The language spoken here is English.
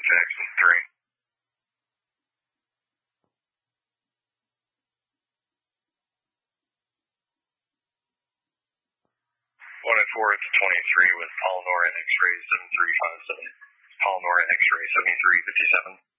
Jackson 3. 1 and 4 to 23 with Paul Nora X-ray 7357. Paul Nora X-ray 7357.